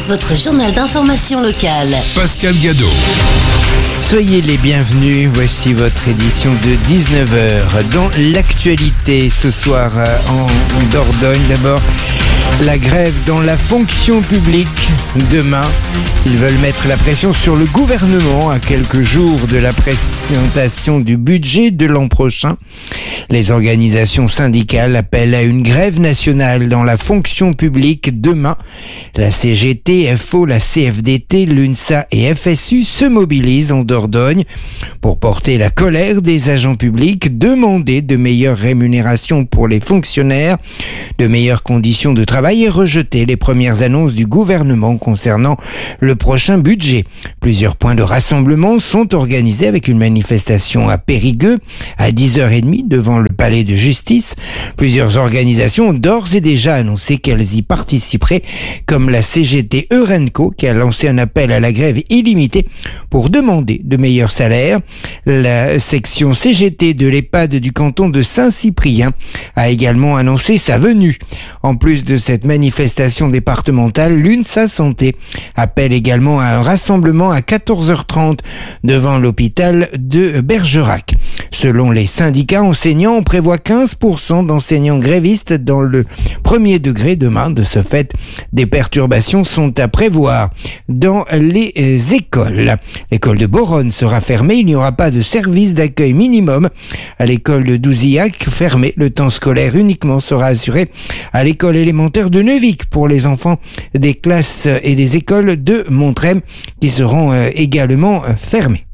votre journal d'information locale. Pascal Gadot. Soyez les bienvenus, voici votre édition de 19h. Dans l'actualité ce soir en Dordogne, d'abord la grève dans la fonction publique. Demain, ils veulent mettre la pression sur le gouvernement à quelques jours de la présentation du budget de l'an prochain. Les organisations syndicales appellent à une grève nationale dans la fonction publique demain. La CGT, FO, la CFDT, l'UNSA et FSU se mobilisent en Dordogne pour porter la colère des agents publics, demander de meilleures rémunérations pour les fonctionnaires, de meilleures conditions de travail et rejeter les premières annonces du gouvernement concernant le prochain budget. Plusieurs points de rassemblement sont organisés avec une manifestation à Périgueux à 10h30 devant le palais de justice. Plusieurs organisations ont d'ores et déjà annoncé qu'elles y participeraient, comme la CGT Eurenco qui a lancé un appel à la grève illimitée pour demander de meilleurs salaires. La section CGT de l'EHPAD du canton de Saint-Cyprien a également annoncé sa venue. En plus de cette manifestation départementale, l'UNSA Santé appelle également à un rassemblement à 14h30 devant l'hôpital de Bergerac. Selon les syndicats enseignants, on prévoit 15% d'enseignants grévistes dans le premier degré demain. De ce fait, des perturbations sont à prévoir dans les écoles. L'école de Boronne sera fermée. Il n'y aura pas de service d'accueil minimum à l'école de Douzillac. Fermée, le temps scolaire uniquement sera assuré à l'école élémentaire de Neuvic pour les enfants des classes et des écoles de Montrem qui seront également fermées.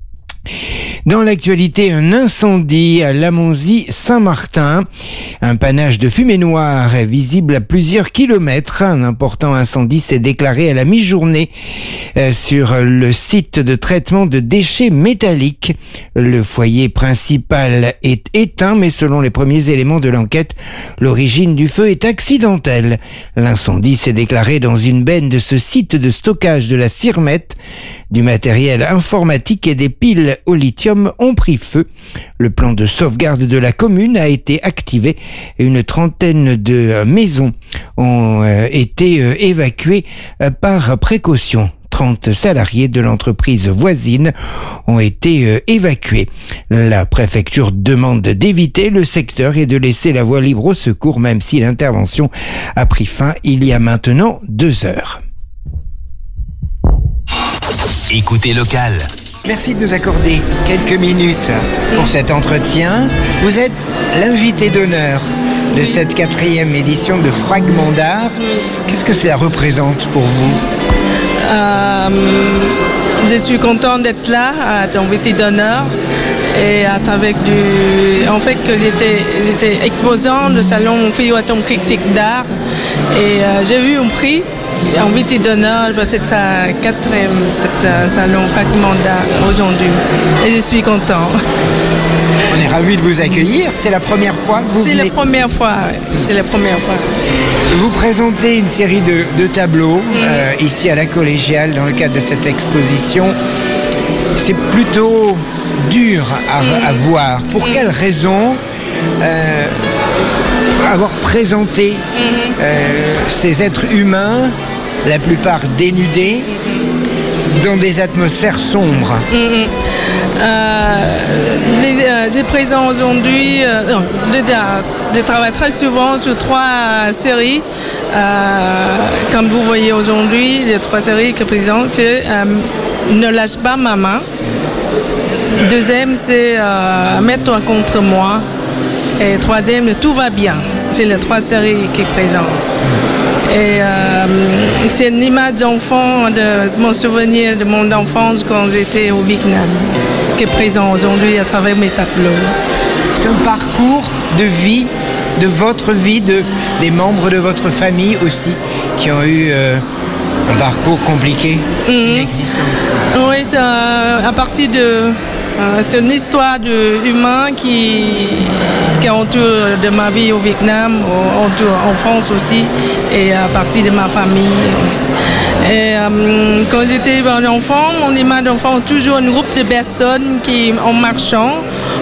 Dans l'actualité, un incendie à Lamonzie-Saint-Martin. Un panache de fumée noire est visible à plusieurs kilomètres. Un important incendie s'est déclaré à la mi-journée sur le site de traitement de déchets métalliques. Le foyer principal est éteint, mais selon les premiers éléments de l'enquête, l'origine du feu est accidentelle. L'incendie s'est déclaré dans une benne de ce site de stockage de la Sirmette. Du matériel informatique et des piles au lithium ont pris feu. Le plan de sauvegarde de la commune a été activé et une trentaine de maisons ont été évacuées par précaution. 30 salariés de l'entreprise voisine ont été évacués. La préfecture demande d'éviter le secteur et de laisser la voie libre au secours, même si l'intervention a pris fin il y a maintenant 2 heures. Écoutez local. Merci de nous accorder quelques minutes pour cet entretien. Vous êtes l'invité d'honneur de cette 4e édition de Fragments d'art. Qu'est-ce que cela représente pour vous ? Je suis contente d'être là, à ton invité d'honneur. Et avec en fait que j'étais exposant de salon Feuilleton critique d'art et j'ai eu un prix invité d'honneur, c'est sa 4e salon Fragments d'art aujourd'hui et je suis content. On est ravis de vous accueillir, c'est la première fois que vous venez. C'est la première fois. Vous présentez une série de tableaux ici à la Collégiale dans le cadre de cette exposition. C'est plutôt dur à voir. Pour quelles raisons avoir présenté ces êtres humains, la plupart dénudés, dans des atmosphères sombres? J'ai présent aujourd'hui, je travaille très souvent sur 3 séries. Comme vous voyez aujourd'hui, les 3 séries que je présente, c'est Ne lâche pas ma main. Deuxième, c'est Mets-toi contre moi. Et troisième, Tout va bien. C'est les 3 séries qui présentent. Et c'est une image d'enfant, de mon souvenir de mon enfance quand j'étais au Vietnam, qui est présent aujourd'hui à travers mes tableaux. C'est un parcours de vie, de votre vie, des membres de votre famille aussi, qui ont eu un parcours compliqué, une existence. Oui, c'est à partir de... c'est une histoire d'humain qui entoure de ma vie au Vietnam, entoure en France aussi, et à partir de ma famille. Et quand j'étais un enfant, mon image d'enfant, toujours un groupe de personnes qui, en marchant,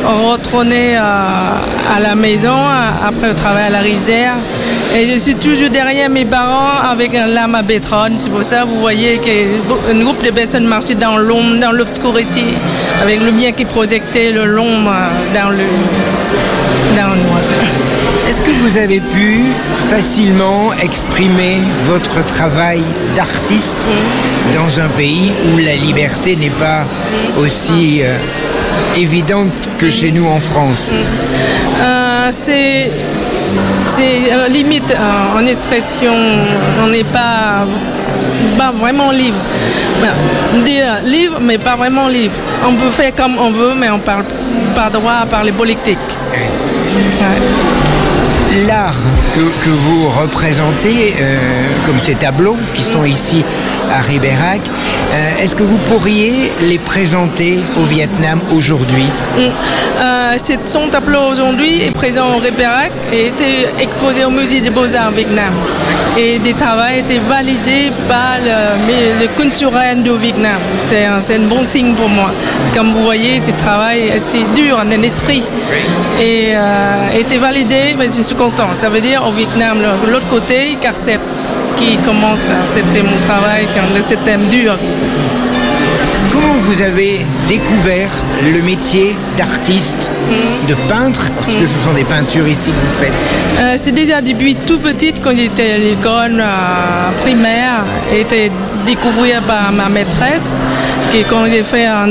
retourner à la maison après le travail à la rizière. Et je suis toujours derrière mes parents avec un lame à bétronne. C'est pour ça que vous voyez qu'un groupe de personnes marchaient dans l'ombre, dans l'obscurité, avec le lumière qui projectait le l'ombre dans le noir. Est-ce que vous avez pu facilement exprimer votre travail d'artiste dans un pays où la liberté n'est pas aussi évidente que chez nous en France? C'est limite en expression, on n'est pas vraiment libre. Dire libre, mais pas vraiment libre. On peut faire comme on veut, mais on parle pas droit à parler politique. Ouais. L'art que vous représentez, comme ces tableaux qui sont ici à Ribérac, est-ce que vous pourriez les présenter au Vietnam aujourd'hui? Son tableau aujourd'hui est présent au Ribérac et a été exposé au musée des Beaux-Arts au Vietnam. Et des travaux étaient validés par le culturel du Vietnam. C'est un bon signe pour moi. Comme vous voyez, ce travail assez dur en l'esprit. Et était validé, mais je suis content. Ça veut dire au Vietnam, de l'autre côté, ils acceptent, qui commencent à accepter mon travail quand le thème dur. Comment vous avez découvert le métier d'artiste, de peintre, parce que ce sont des peintures ici que vous faites? C'est déjà depuis tout petite, quand j'étais à l'école primaire, été découvert par ma maîtresse, que quand j'ai fait un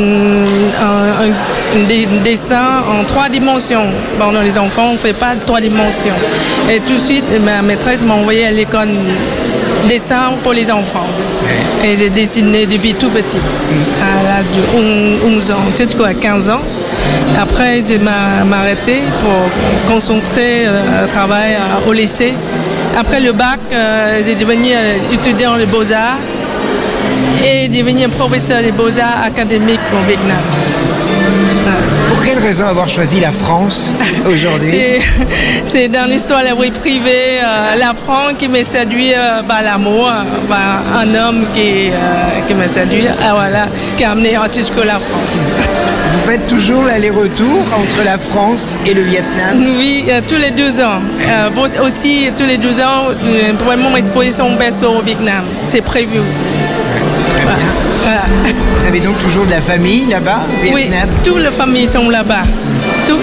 dessin en 3 dimensions. Bon, les enfants, on ne fait pas de 3 dimensions. Et tout de suite, ma maîtresse m'a envoyé à l'école dessin pour les enfants. Et j'ai dessiné depuis tout petite, à l'âge de 11 ans, jusqu'à 15 ans. Après, je m'ai arrêté pour concentrer le travail au lycée. Après le bac, j'ai devenu étudiant des beaux-arts et devenu professeur des beaux-arts académiques au Vietnam. Pour quelle raison avoir choisi la France aujourd'hui? C'est dans l'histoire de la vie privée, la France qui m'a séduit par l'amour, par un homme qui m'a séduit, voilà, qui a amené jusqu'à la France. Vous faites toujours l'aller-retour entre la France et le Vietnam? Oui, tous les 2 ans. Aussi, tous les 2 ans, pour mon exposition perso au Vietnam. C'est prévu. Très bien. Voilà. Vous avez donc toujours de la famille là-bas au Vietnam? Oui, toutes les familles sont là-bas. Tout.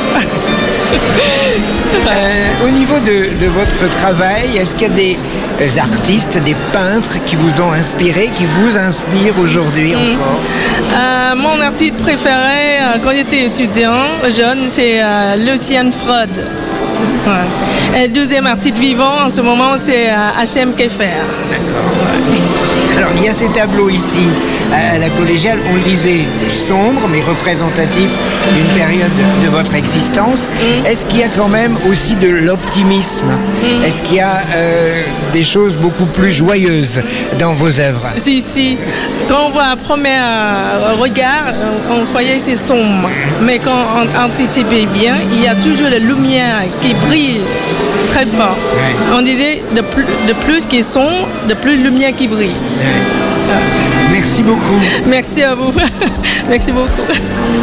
Au niveau de votre travail, est-ce qu'il y a des artistes, des peintres qui vous ont inspiré, qui vous inspirent aujourd'hui encore? Mon artiste préféré quand j'étais étudiant, jeune, c'est Lucian Freud. Ouais. Et le deuxième artiste vivant en ce moment, c'est H.M. Keffer. D'accord. Alors, il y a ces tableaux ici, à la collégiale, on le disait, sombres, mais représentatifs d'une période de votre existence. Est-ce qu'il y a quand même aussi de l'optimisme? Est-ce qu'il y a des choses beaucoup plus joyeuses dans vos œuvres? Si. Quand on voit un premier regard, on croyait que c'est sombre. Mais quand on anticipait bien, il y a toujours la lumière qui brille très fort. Ouais. On disait, de plus qui est sombre, de plus de lumière qui brille. Ouais. Merci beaucoup. Merci à vous. Merci beaucoup.